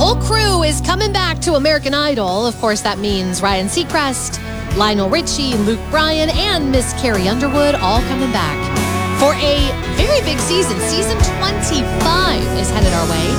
whole crew is coming back to American Idol. Of course, that means Ryan Seacrest, Lionel Richie, Luke Bryan, and Miss Carrie Underwood all coming back for a very big season. Season 25 is headed our way.